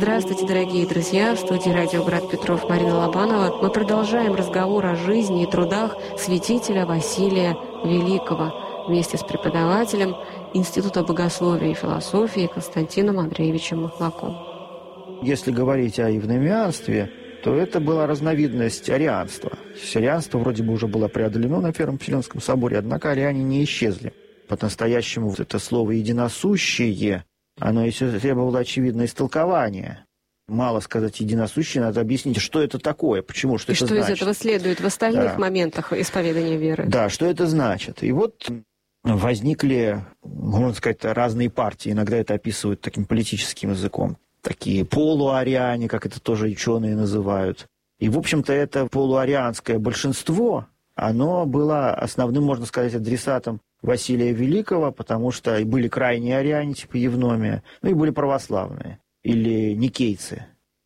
Здравствуйте, дорогие друзья! В студии «Радио Град Петров» Марина Лобанова. Мы продолжаем разговор о жизни и трудах святителя Василия Великого вместе с преподавателем Института богословия и философии Константином Андреевичем Маклаком. Если говорить о евномианстве, то это была разновидность арианства. Арианство вроде бы уже было преодолено на Первом Вселенском соборе, однако ариане не исчезли. По-настоящему это слово «единосущее», оно еще требовало очевидное истолкование. Мало сказать «единосущее», надо объяснить, что это такое, почему, что и это что значит. Из этого следует в остальных моментах исповедания веры. Да, что это значит. И вот возникли, можно сказать, разные партии. Иногда это описывают таким политическим языком. Такие полуариане, как это тоже ученые называют. И, в общем-то, это полуарианское большинство, оно было основным, можно сказать, адресатом Василия Великого, потому что и были крайние ариане, типа Евномия, ну и были православные, или никейцы,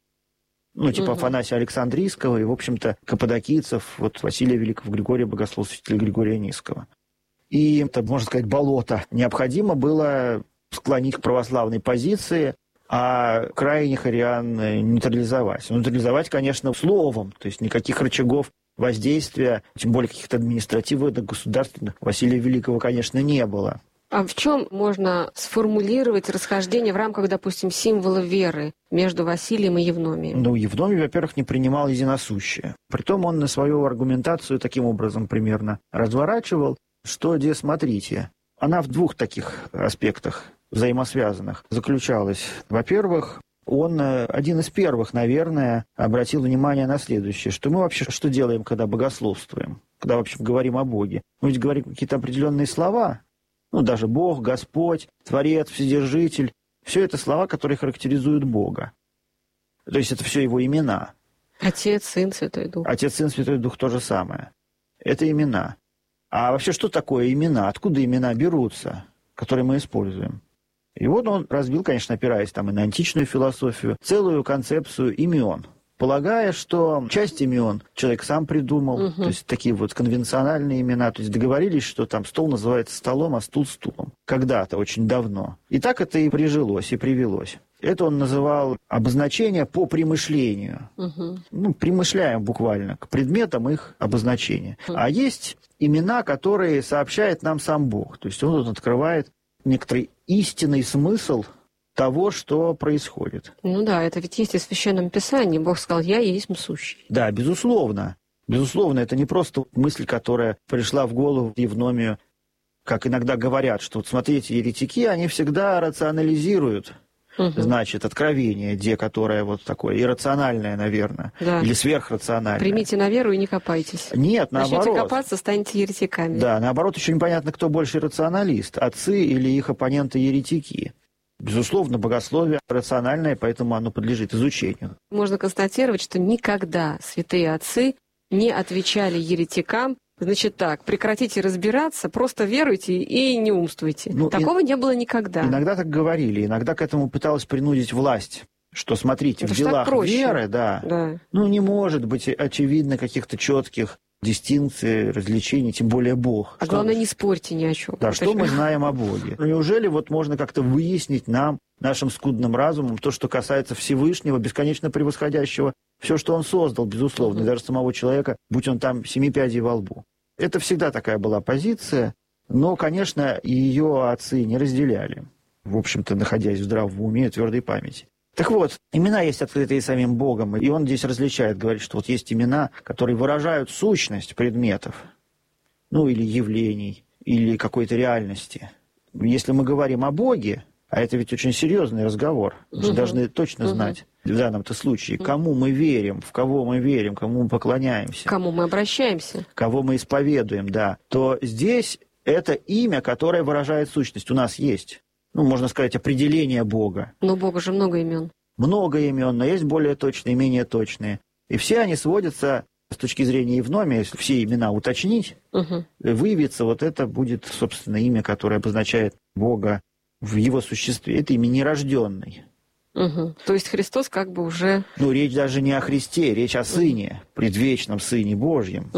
ну, типа Афанасия Александрийского, и, в общем-то, каппадокийцев, вот Василия Великого, Григория Богослова, святителя Григория Низкого. И это, можно сказать, болото. Необходимо было склонить к православной позиции, а крайних ариан нейтрализовать. Нейтрализовать, конечно, словом, то есть никаких рычагов воздействия, тем более каких-то административных, государственных, Василия Великого, конечно, не было. А в чем можно сформулировать расхождение в рамках, допустим, символа веры между Василием и Евномием? Ну, Евномий, во-первых, не принимал единосущее. Притом он на свою аргументацию таким образом примерно разворачивал, что, где, смотрите, она в двух таких аспектах взаимосвязанных заключалась. Во-первых, он один из первых, наверное, обратил внимание на следующее, что мы вообще что делаем, когда богословствуем, когда вообще говорим о Боге? Мы ведь говорим какие-то определенные слова, ну, даже Бог, Господь, Творец, Вседержитель. Все это слова, которые характеризуют Бога. То есть это все его имена. Отец, Сын, Святой Дух. Отец, Сын, Святой Дух то же самое. Это имена. А вообще что такое имена? Откуда имена берутся, которые мы используем? И вот он разбил, конечно, опираясь там и на античную философию, целую концепцию имен, полагая, что часть имен человек сам придумал, то есть такие вот конвенциональные имена, то есть договорились, что там стол называется столом, а стул стулом. Когда-то, очень давно. И так это и прижилось, и привелось. Это он называл обозначения по примышлению. Ну, примышляем буквально к предметам их обозначения. А есть имена, которые сообщает нам сам Бог. То есть он тут открывает некоторый истинный смысл того, что происходит. Ну да, это ведь есть и в Священном Писании. Бог сказал: «Я есть сущий». Да, безусловно. Безусловно, это не просто мысль, которая пришла в голову Евномию, как иногда говорят, что вот смотрите, еретики, они всегда рационализируют, значит, откровение, которое вот такое иррациональное, наверное, или сверхрациональное. Примите на веру и не копайтесь. Нет, наоборот. Начнете копаться, станете еретиками. Да, наоборот, еще непонятно, кто больше рационалист, отцы или их оппоненты-еретики. Безусловно, богословие рациональное, поэтому оно подлежит изучению. Можно констатировать, что никогда святые отцы не отвечали еретикам: значит так, прекратите разбираться, просто веруйте и не умствуйте. Такого не было никогда. Иногда так говорили, иногда к этому пыталась принудить власть, что, смотрите, это в делах веры, ну, не может быть очевидно каких-то четких дистинкций, развлечений, тем более Бог. А главное, не спорьте ни о чем. Да, что мы знаем о Боге? Неужели вот можно как-то выяснить нам, нашим скудным разумом, то, что касается Всевышнего, бесконечно превосходящего все, что он создал, безусловно, и даже самого человека, будь он там 7 пядей во лбу. Это всегда такая была позиция, но, конечно, ее отцы не разделяли, в общем-то, находясь в здравом уме и твердой памяти. Так вот, имена есть открытые самим Богом, и он здесь различает, говорит, что вот есть имена, которые выражают сущность предметов, ну, или явлений, или какой-то реальности. Если мы говорим о Боге, а это ведь очень серьезный разговор, мы же должны точно знать в данном-то случае, кому мы верим, в кого мы верим, кому мы поклоняемся. К кому мы обращаемся. Кого мы исповедуем, да. То здесь это имя, которое выражает сущность. У нас есть, ну, можно сказать, определение Бога. Но у Бога же много имен. Много имен, но есть более точные, менее точные. И все они сводятся, с точки зрения Евномия, если все имена уточнить, выявится, вот это будет, собственно, имя, которое обозначает Бога в его существе. Это имя нерожденный. То есть Христос как бы уже... Ну, речь даже не о Христе, речь о Сыне, предвечном Сыне Божьем,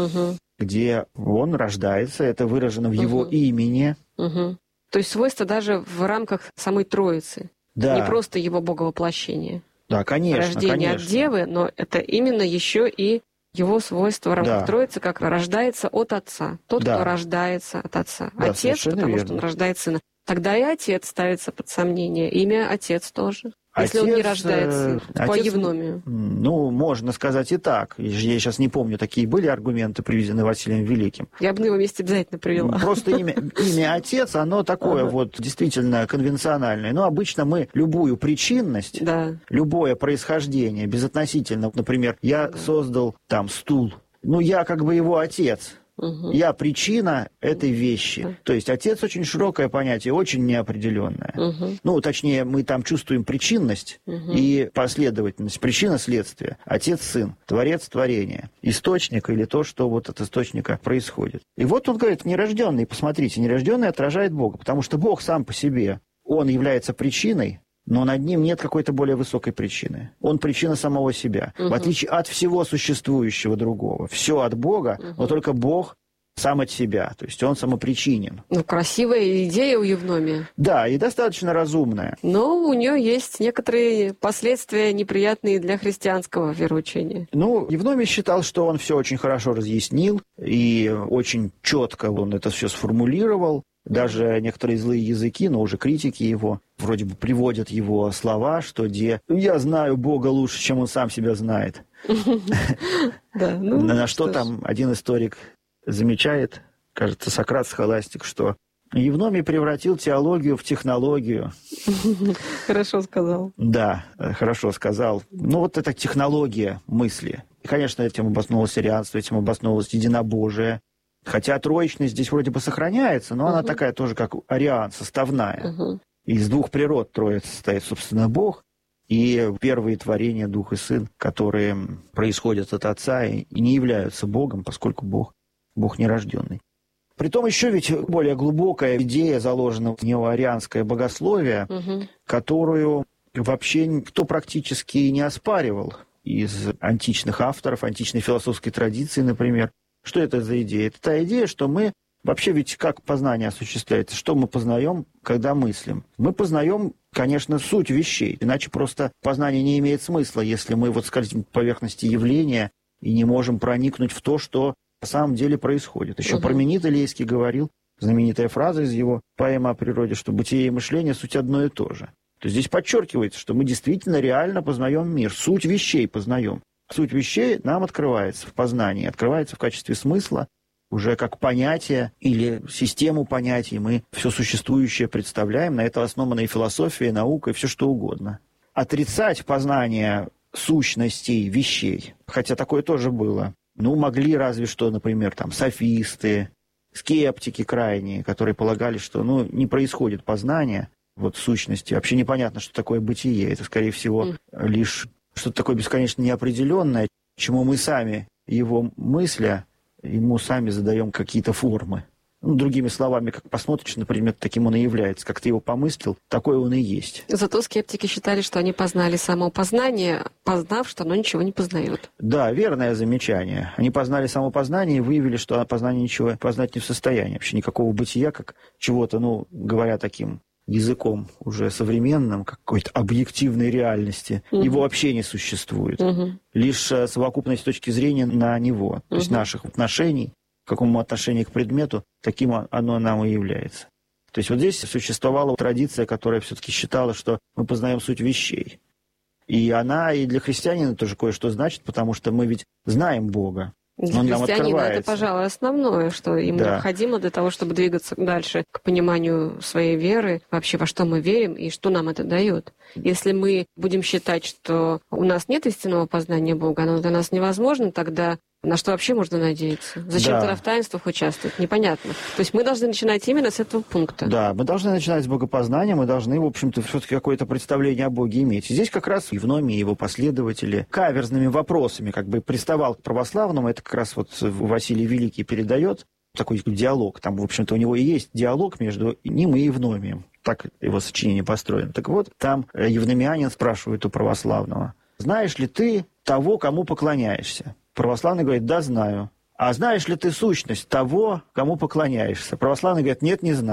где Он рождается, это выражено в Его имени. То есть свойство даже в рамках самой Троицы. Да. Не просто Его боговоплощение. Да, конечно, рождение конечно. от Девы, но это именно еще и его свойство Да. Троицы, как рождается от Отца. Тот, Да. кто рождается от Отца. Да, Отец, совершенно потому верно. что он рождает Сына. Тогда и Отец ставится под сомнение. Имя Отец тоже. Если он не рождает Сына. По Евномию. Ну, можно сказать и так. Я сейчас не помню, такие были аргументы, приведены Василием Великим. Я бы на его месте обязательно привела. Просто имя Отец, оно такое вот действительно конвенциональное. Но обычно мы любую причинность, любое происхождение, безотносительно, например, я создал там стул, ну, я как бы его отец. Я причина этой вещи. То есть отец очень широкое понятие, очень неопределенное. Ну, точнее, мы там чувствуем причинность и последовательность. Причина следствия. Отец, сын, творец, творение. Источник или то, что вот от источника происходит. И вот он говорит, нерожденный, посмотрите, нерожденный отражает Бога, потому что Бог сам по себе, он является причиной, но над ним нет какой-то более высокой причины. Он причина самого себя. В отличие от всего существующего другого. Все от Бога, но только Бог сам от себя. То есть он самопричинен. Ну, красивая идея у Евномия. Да, и достаточно разумная. Но у нее есть некоторые последствия неприятные для христианского вероучения. Ну, Евномий считал, что он все очень хорошо разъяснил, и очень четко он это все сформулировал. Даже некоторые злые языки, но уже критики его, вроде бы приводят его слова, что «я знаю Бога лучше, чем он сам себя знает». На что там один историк замечает, кажется, Сократ Схоластик, что Евномий превратил теологию в технологию. Хорошо сказал. Да, хорошо сказал. Ну, вот эта технология мысли. И, конечно, этим обосновалось арианство, этим обосновалось единобожие. Хотя троичность здесь вроде бы сохраняется, но она такая тоже, как ариан, составная. Из двух природ троица состоит, собственно, Бог и первые творения, Дух и Сын, которые происходят от Отца и не являются Богом, поскольку Бог нерожденный. Притом еще ведь более глубокая идея заложена в неоарианское богословие, которую вообще никто практически не оспаривал из античных авторов, античной философской традиции, например. Что это за идея? Это та идея, что мы вообще ведь как познание осуществляется? Что мы познаем, когда мыслим? Мы познаем, конечно, суть вещей, иначе просто познание не имеет смысла, если мы вот скользим по поверхности явления и не можем проникнуть в то, что на самом деле происходит. Еще Парменид Илейский говорил, знаменитая фраза из его поэмы о природе, что бытие и мышление суть одно и то же. То есть здесь подчеркивается, что мы действительно реально познаем мир, суть вещей познаем. Суть вещей нам открывается в познании, открывается в качестве смысла, уже как понятие или систему понятий. Мы все существующее представляем, на это основана и философия, и наука, и все что угодно. Отрицать познание сущностей вещей, хотя такое тоже было, могли разве что, например, там, софисты, скептики крайние, которые полагали, что не происходит познание сущности. Вообще непонятно, что такое бытие. Это, скорее всего, лишь что-то такое бесконечно неопределенное, чему мы сами, его мысля, ему сами задаем какие-то формы. Другими словами, как посмотришь на предмет, таким он и является. Как ты его помыслил, такой он и есть. Зато скептики считали, что они познали само познание, познав, что оно ничего не познает. Да, верное замечание. Они познали само познание и выявили, что познание ничего познать не в состоянии. Вообще никакого бытия, как чего-то, говоря таким языком уже современным, какой-то объективной реальности, его вообще не существует. Лишь совокупность точки зрения на него, то есть наших отношений, к какому отношению к предмету, таким оно нам и является. То есть вот здесь существовала традиция, которая все-таки считала, что мы познаем суть вещей. И она и для христианина тоже кое-что значит, потому что мы ведь знаем Бога. Для христианина это, пожалуй, основное, что им необходимо для того, чтобы двигаться дальше к пониманию своей веры, вообще во что мы верим и что нам это дает. Если мы будем считать, что у нас нет истинного познания Бога, оно для нас невозможно, тогда на что вообще можно надеяться? Зачем тогда в таинствах участвовать? Непонятно. То есть мы должны начинать именно с этого пункта. Да, мы должны начинать с богопознания, мы должны, в общем-то, все-таки какое-то представление о Боге иметь. И здесь как раз Евномий и его последователи каверзными вопросами приставал к православному. Это как раз Василий Великий передает такой диалог. Там, в общем-то, у него и есть диалог между ним и Евномием. Так его сочинение построено. Так вот, там евномианин спрашивает у православного: «Знаешь ли ты того, кому поклоняешься?» Православный говорит: «Да, знаю». «А знаешь ли ты сущность того, кому поклоняешься?» Православный говорит: «Нет, не знаю».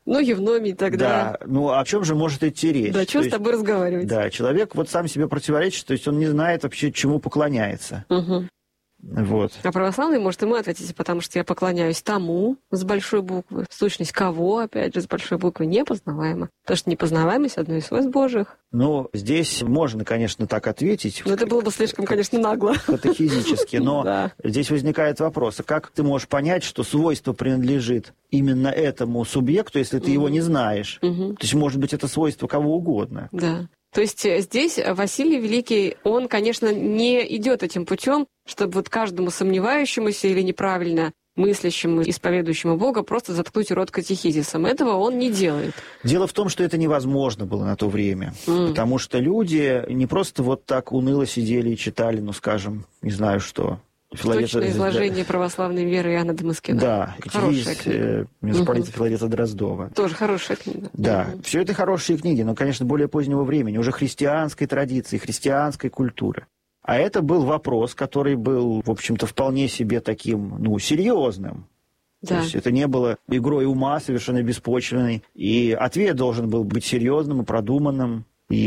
Ну, Евномий тогда. Да, ну о чем же может идти речь? Да, что с тобой разговаривать? Да, человек вот сам себе противоречит, то есть он не знает вообще, чему поклоняется. Угу. Вот. А православный может ему ответить, потому что я поклоняюсь тому с большой буквы. Сущность кого, опять же, с большой буквы непознаваема. Потому что непознаваемость — одно из свойств Божьих. Ну, здесь можно, конечно, так ответить. Но это было бы слишком, конечно, нагло. Катехизически, но здесь возникает вопрос, а как ты можешь понять, что свойство принадлежит именно этому субъекту, если ты его не знаешь? То есть, может быть, это свойство кого угодно. Да. То есть здесь Василий Великий, он, конечно, не идет этим путем, чтобы вот каждому сомневающемуся или неправильно мыслящему, исповедующему Бога просто заткнуть рот катехизисом. Этого он не делает. Дело в том, что это невозможно было на то время, потому что люди не просто вот так уныло сидели и читали, ну, скажем, не знаю что. Точное изложение православной веры Иоанна Дамаскина. Да, катехизис митрополита Филарета Дроздова. Тоже хорошая книга. Да, все это хорошие книги, но, конечно, более позднего времени, уже христианской традиции, христианской культуры. А это был вопрос, который был, в общем-то, вполне себе таким, ну, серьезным. Да. То есть это не было игрой ума совершенно беспочвенной. И ответ должен был быть серьезным и продуманным.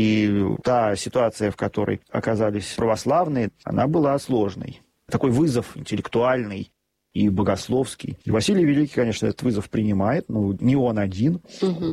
И та ситуация, в которой оказались православные, она была сложной. Такой вызов интеллектуальный и богословский. И Василий Великий, конечно, этот вызов принимает, но не он один.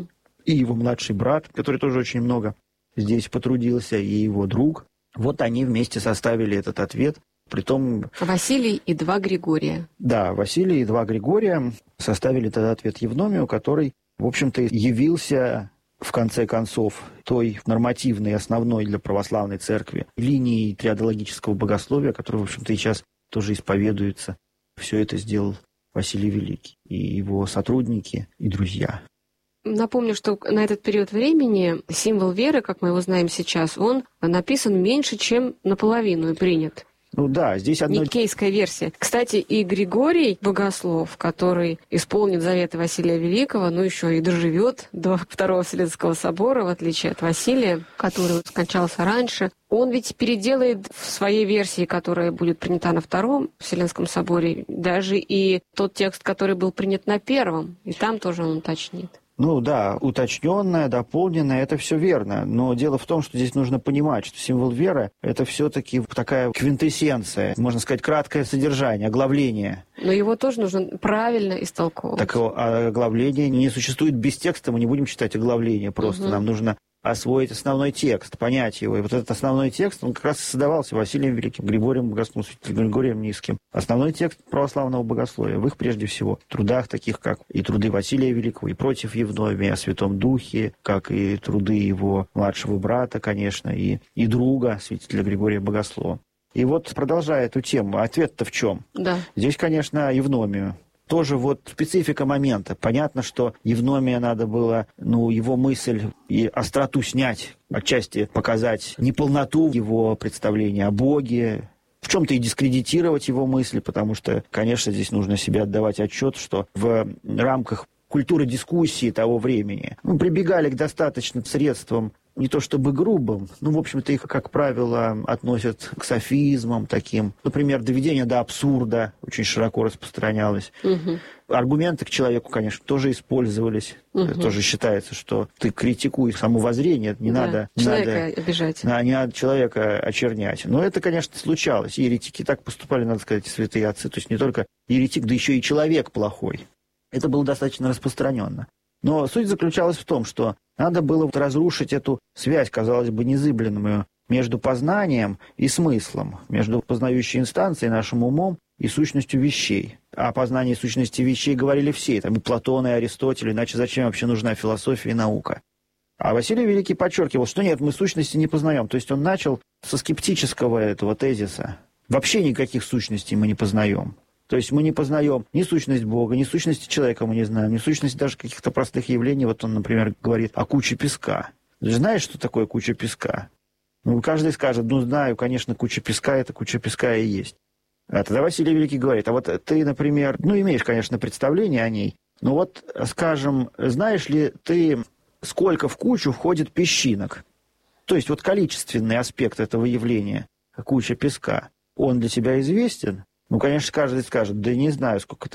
И его младший брат, который тоже очень много здесь потрудился, и его друг. Вот они вместе составили этот ответ. Притом... Василий и два Григория. Да, Василий и два Григория составили этот ответ Евномию, который, в общем-то, явился, в конце концов, той нормативной, основной для православной церкви линией триадологического богословия, которая, в общем-то, и сейчас тоже исповедуется. Все это сделал Василий Великий и его сотрудники и друзья. Напомню, что на этот период времени символ веры, как мы его знаем сейчас, он написан меньше, чем наполовину и принят. Ну да, здесь одно... Никейская версия. Кстати, и Григорий Богослов, который исполнит заветы Василия Великого, ну еще и доживет до Второго Вселенского собора, в отличие от Василия, который скончался раньше, он ведь переделает в своей версии, которая будет принята на Втором Вселенском соборе, даже и тот текст, который был принят на Первом, и там тоже он уточнит. Ну да, уточненное, дополненное, это все верно. Но дело в том, что здесь нужно понимать, что символ веры – это все-таки такая квинтэссенция, можно сказать, краткое содержание, оглавление. Но его тоже нужно правильно истолковывать. Так оглавление не существует без текста, мы не будем читать оглавление просто. Нам нужно освоить основной текст, понять его. И вот этот основной текст, он как раз и создавался Василием Великим, Григорием Богословом, святителем Григорием Низким. Основной текст православного богословия, в их, прежде всего, трудах, таких как и труды Василия Великого, и против Евномия, о Святом Духе, как и труды его младшего брата, конечно, и друга, святителя Григория Богослова. И вот, продолжая эту тему, ответ-то в чем? Да. Здесь, конечно, Евномию. Тоже вот специфика момента. Понятно, что Евномия надо было, его мысль и остроту снять, отчасти показать неполноту его представления о Боге, в чем-то и дискредитировать его мысли, потому что, конечно, здесь нужно себе отдавать отчет, что в рамках культуры дискуссии того времени прибегали к достаточным средствам, не то чтобы грубым, но, в общем-то, их, как правило, относят к софизмам таким. Например, доведение до абсурда очень широко распространялось. Аргументы к человеку, конечно, тоже использовались. Тоже считается, что ты критикуй само воззрение, не надо человека обижать. Не надо человека очернять. Но это, конечно, случалось. Еретики так поступали, надо сказать, святые отцы. То есть не только еретик, да еще и человек плохой. Это было достаточно распространенно. Но суть заключалась в том, что надо было разрушить эту связь, казалось бы, незыблемую между познанием и смыслом, между познающей инстанцией, нашим умом, и сущностью вещей. О познании сущности вещей говорили все, там и Платон, и Аристотель, иначе зачем вообще нужна философия и наука? А Василий Великий подчеркивал, что нет, мы сущности не познаем. То есть он начал со скептического этого тезиса. Вообще никаких сущностей мы не познаем. То есть мы не познаем ни сущность Бога, ни сущности человека мы не знаем, ни сущность даже каких-то простых явлений. Вот он, например, говорит о куче песка. Ты же знаешь, что такое куча песка? Каждый скажет, знаю, конечно, куча песка, это куча песка и есть. А тогда Василий Великий говорит, а вот ты, например, имеешь, конечно, представление о ней, но вот, скажем, знаешь ли ты, сколько в кучу входит песчинок? То есть вот количественный аспект этого явления, куча песка, он для тебя известен? Конечно, каждый скажет, да не знаю, сколько там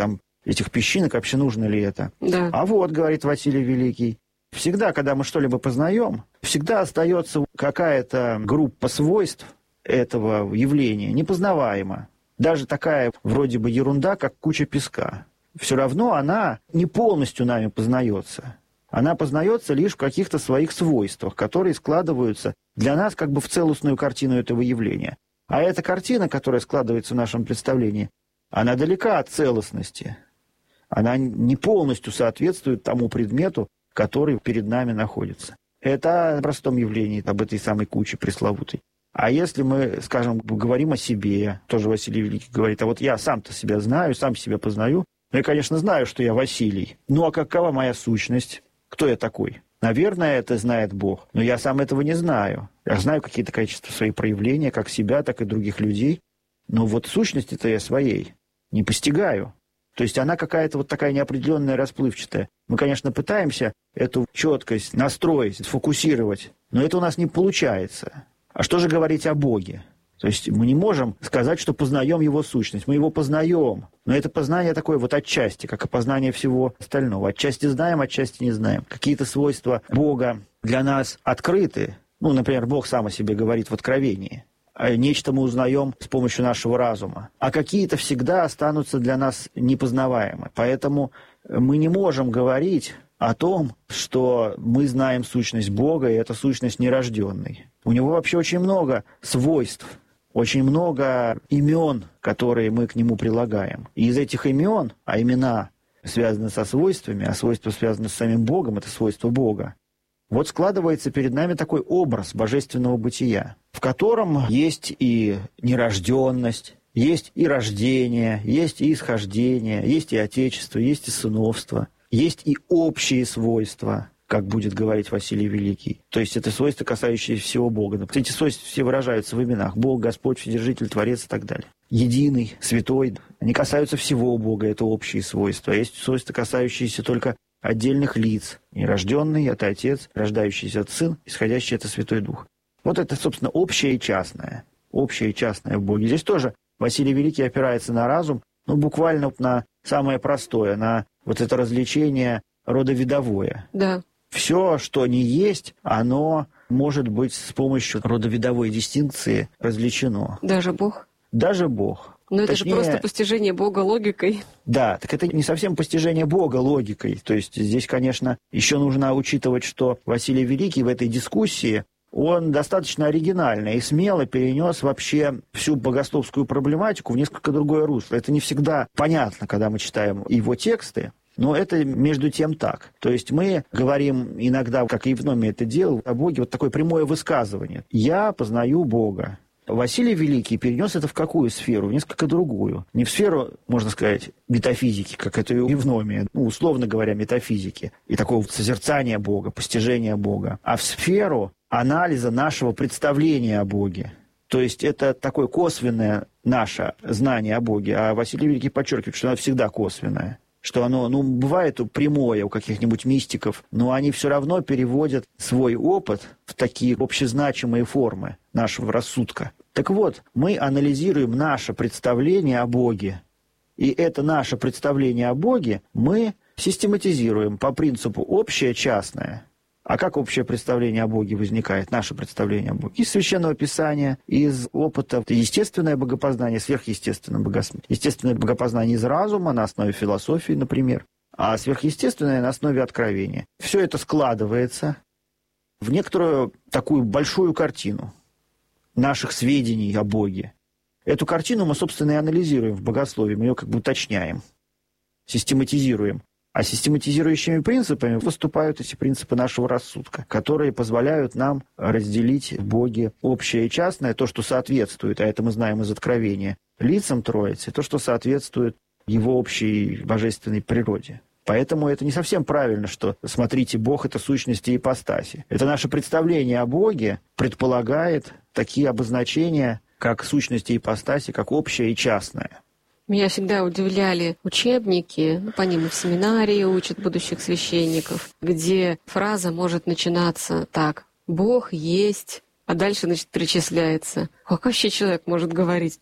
этих песчинок, вообще нужно ли это? Да. А вот, говорит Василий Великий, всегда, когда мы что-либо познаем, всегда остается какая-то группа свойств этого явления непознаваема. Даже такая вроде бы ерунда, как куча песка. Все равно она не полностью нами познается. Она познается лишь в каких-то своих свойствах, которые складываются для нас как бы в целостную картину этого явления. А эта картина, которая складывается в нашем представлении, она далека от целостности. Она не полностью соответствует тому предмету, который перед нами находится. Это о простом явлении, об этой самой куче пресловутой. А если мы, скажем, говорим о себе, тоже Василий Великий говорит, а вот я сам-то себя знаю, сам себя познаю, но я, конечно, знаю, что я Василий. Ну, а какова моя сущность? Кто я такой? Наверное, это знает Бог, но я сам этого не знаю. Я знаю какие-то качества, свои проявления, как себя, так и других людей, но вот сущности-то я своей не постигаю. То есть она какая-то вот такая неопределенная, расплывчатая. Мы, конечно, пытаемся эту четкость настроить, сфокусировать, но это у нас не получается. А что же говорить о Боге? То есть мы не можем сказать, что познаем Его сущность. Мы Его познаем. Но это познание такое вот отчасти, как и познание всего остального. Отчасти знаем, отчасти не знаем. Какие-то свойства Бога для нас открыты. Ну, например, Бог сам о себе говорит в Откровении. Нечто мы узнаем с помощью нашего разума. А какие-то всегда останутся для нас непознаваемы. Поэтому мы не можем говорить о том, что мы знаем сущность Бога, и это сущность нерожденной. У Него вообще очень много свойств, очень много имен, которые мы к Нему прилагаем. И из этих имен, а имена связаны со свойствами, а свойства связаны с самим Богом, это свойство Бога, вот складывается перед нами такой образ божественного бытия, в котором есть и нерожденность, есть и рождение, есть и исхождение, есть и отечество, есть и сыновство. Есть и общие свойства, как будет говорить Василий Великий. То есть это свойства, касающиеся всего Бога. Эти свойства все выражаются в именах. Бог, Господь, Вседержитель, Творец и так далее. Единый, святой. Они касаются всего Бога, это общие свойства. Есть свойства, касающиеся только отдельных лиц. Нерожденный – это Отец, рождающийся от Сын, исходящий – это Святой Дух. Вот это, собственно, общее и частное. Общее и частное в Боге. Здесь тоже Василий Великий опирается на разум, ну, буквально на самое простое, на вот это развлечение родовидовое. Да. Все, что не есть, оно может быть с помощью родовидовой дистинкции различено. Даже Бог? Даже Бог. Но это же просто постижение Бога логикой. Да, так это не совсем постижение Бога логикой. То есть здесь, конечно, еще нужно учитывать, что Василий Великий в этой дискуссии, он достаточно оригинально и смело перенес вообще всю богословскую проблематику в несколько другое русло. Это не всегда понятно, когда мы читаем его тексты, но это между тем так. То есть мы говорим иногда, как Евномий это делал, о Боге, вот такое прямое высказывание. «Я познаю Бога». Василий Великий перенес это в какую сферу? В несколько другую. Не в сферу, можно сказать, метафизики, как это и Евномия, условно говоря, метафизики, и такого созерцания Бога, постижения Бога, а в сферу анализа нашего представления о Боге. То есть это такое косвенное наше знание о Боге, а Василий Великий подчеркивает, что оно всегда косвенное. Что оно, бывает прямое у каких-нибудь мистиков, но они все равно переводят свой опыт в такие общезначимые формы нашего рассудка. Так вот, мы анализируем наше представление о Боге, и это наше представление о Боге мы систематизируем по принципу общее-частное. А как общее представление о Боге возникает, наше представление о Боге? Из Священного Писания, из опыта, естественное богопознание, сверхъестественное богопознание. Естественное богопознание из разума, на основе философии, например, а сверхъестественное на основе откровения. Все это складывается в некоторую такую большую картину наших сведений о Боге. Эту картину мы, собственно, и анализируем в богословии, мы ее как бы уточняем, систематизируем. А систематизирующими принципами выступают эти принципы нашего рассудка, которые позволяют нам разделить в Боге общее и частное, то, что соответствует, а это мы знаем из Откровения, лицам Троицы, то, что соответствует его общей божественной природе. Поэтому это не совсем правильно, что, смотрите, Бог – это сущность и ипостаси. Это наше представление о Боге предполагает такие обозначения, как сущность и ипостаси, как общее и частное. Меня всегда удивляли учебники, по ним и в семинарии учат будущих священников, где фраза может начинаться так: «Бог есть», а дальше, перечисляется. Как вообще человек может говорить так?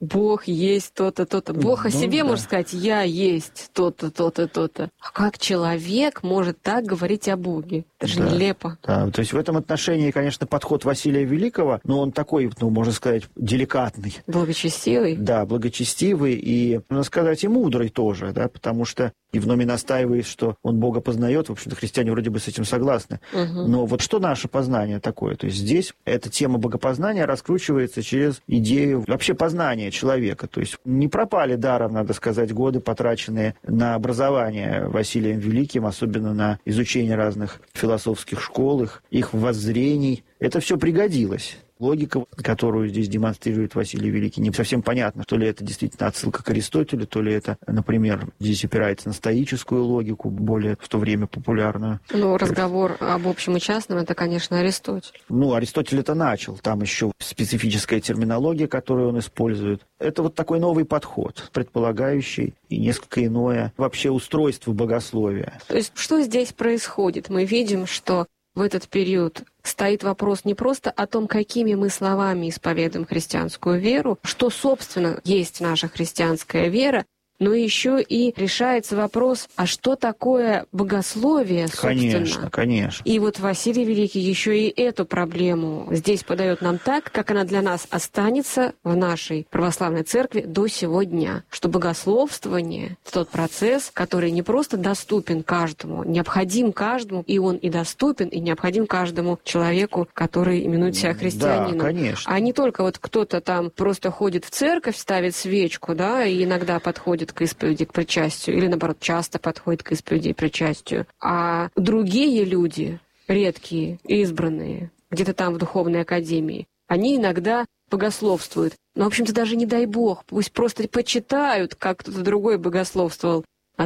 Бог есть то-то, то-то. Бог о себе может сказать: я есть то-то, то-то, то-то. А как человек может так говорить о Боге? Это же нелепо. Да, то есть в этом отношении, конечно, подход Василия Великого, но он такой, можно сказать, деликатный. Благочестивый. Да, благочестивый и, можно сказать, и мудрый тоже, да, потому что и в Номе настаивает, что он Бога познает. В общем-то, христиане вроде бы с этим согласны. Но вот что наше познание такое? То есть здесь эта тема богопознания раскручивается через идею вообще познания человека. То есть не пропали даром, надо сказать, годы, потраченные на образование Василием Великим, особенно на изучение разных философских школ, их воззрений. Это все пригодилось. Логика, которую здесь демонстрирует Василий Великий, не совсем понятно, то ли это действительно отсылка к Аристотелю, то ли это, например, здесь опирается на стоическую логику, более в то время популярную. Ну, разговор об общем и частном – это, конечно, Аристотель. Ну, Аристотель это начал. Там еще специфическая терминология, которую он использует. Это вот такой новый подход, предполагающий и несколько иное вообще устройство богословия. То есть что здесь происходит? Мы видим, что в этот период стоит вопрос не просто о том, какими мы словами исповедуем христианскую веру, что, собственно, есть наша христианская вера, но еще и решается вопрос, а что такое богословие, собственно? Конечно, конечно. И вот Василий Великий еще и эту проблему здесь подает нам так, как она для нас останется в нашей православной церкви до сего дня. Что богословствование — тот процесс, который не просто доступен каждому, необходим каждому, и он и доступен, и необходим каждому человеку, который именует себя христианином. Да, конечно. А не только вот кто-то там просто ходит в церковь, ставит свечку, да, и иногда подходит к исповеди, к причастию, или, наоборот, часто подходит к исповеди и причастию. А другие люди, редкие, избранные, где-то там в духовной академии, они иногда богословствуют. Но, в общем-то, даже не дай бог, пусть просто почитают, как кто-то другой богословствовал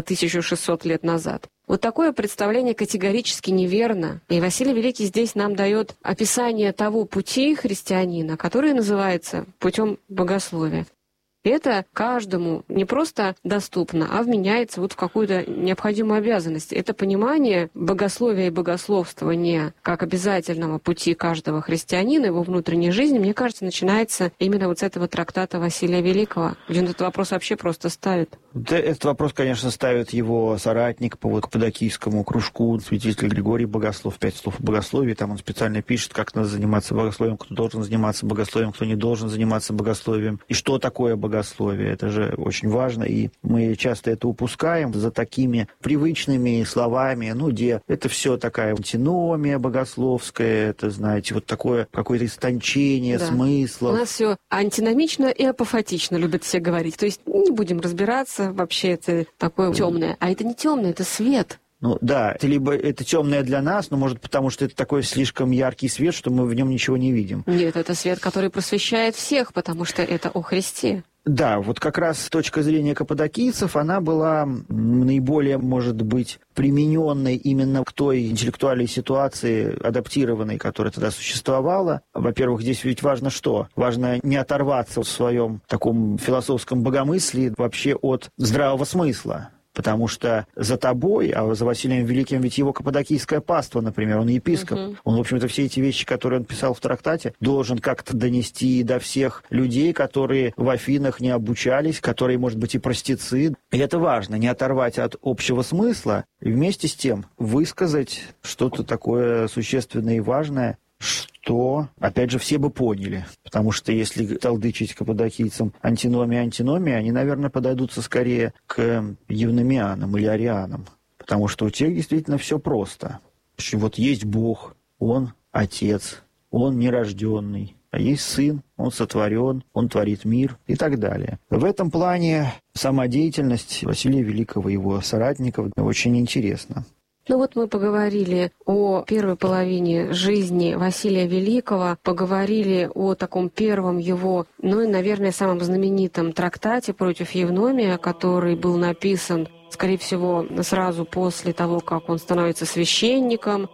1600 лет назад. Вот такое представление категорически неверно. И Василий Великий здесь нам дает описание того пути христианина, который называется путем богословия. Это каждому не просто доступно, а вменяется вот в какую-то необходимую обязанность. Это понимание богословия и богословствования как обязательного пути каждого христианина, его внутренней жизни, мне кажется, начинается именно вот с этого трактата Василия Великого, где он этот вопрос вообще просто ставит. Этот вопрос, конечно, ставит его соратник по Каппадокийскому кружку, святитель Григорий Богослов, 5 слов о богословии. Там он специально пишет, как надо заниматься богословием, кто должен заниматься богословием, кто не должен заниматься богословием, и что такое богословие. Это же очень важно, и мы часто это упускаем за такими привычными словами, где это все такая антиномия богословская, это, знаете, вот такое какое-то истончение смысла. У нас все антиномично и апофатично, любят все говорить. То есть не будем разбираться, вообще это такое темное. А это не темное, это свет. Ну да, это либо это темное для нас, но может потому, что это такой слишком яркий свет, что мы в нем ничего не видим. Нет, это свет, который просвещает всех, потому что это о Христе. Да, вот как раз точка зрения каппадокийцев, она была наиболее, может быть, примененной именно к той интеллектуальной ситуации, адаптированной, которая тогда существовала. Во-первых, здесь ведь важно что? Важно не оторваться в своем таком философском богомыслии вообще от здравого смысла. Потому что за тобой, а за Василием Великим ведь его каппадокийское паство, например, он епископ. Он, в общем-то, все эти вещи, которые он писал в трактате, должен как-то донести до всех людей, которые в Афинах не обучались, которые, может быть, и простецы. И это важно, не оторвать от общего смысла и вместе с тем высказать что-то такое существенное и важное, что, опять же, все бы поняли. Потому что если толдычить каппадокийцам антиномия, они, наверное, подойдутся скорее к евномианам или арианам. Потому что у тех действительно все просто. Вот есть Бог, Он Отец, Он нерожденный, а есть Сын, Он сотворен, Он творит мир и так далее. В этом плане самодеятельность Василия Великого и его соратников очень интересна. Ну вот мы поговорили о первой половине жизни Василия Великого, поговорили о таком первом его, и, наверное, самом знаменитом трактате против Евномия, который был написан, скорее всего, сразу после того, как он становится священником,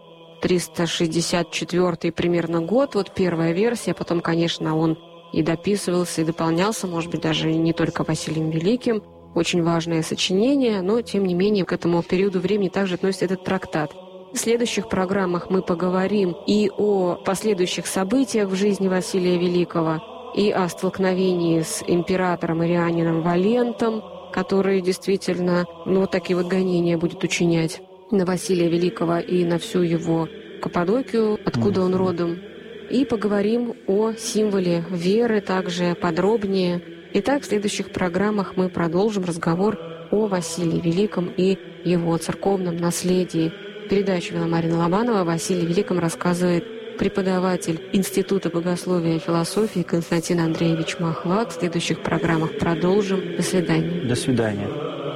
364 примерно год, вот первая версия, потом, конечно, он и дописывался, и дополнялся, может быть, даже не только Василием Великим. Очень важное сочинение, но, тем не менее, к этому периоду времени также относится этот трактат. В следующих программах мы поговорим и о последующих событиях в жизни Василия Великого, и о столкновении с императором Ирианином Валентом, который действительно вот такие вот гонения будет учинять на Василия Великого и на всю его Каппадокию, откуда он родом. И поговорим о символе веры также подробнее. Итак, в следующих программах мы продолжим разговор о Василии Великом и его церковном наследии. Передачу вела Марина Лобанова. О Василии Великом рассказывает преподаватель Института богословия и философии Константин Андреевич Махлак. В следующих программах продолжим. До свидания. До свидания.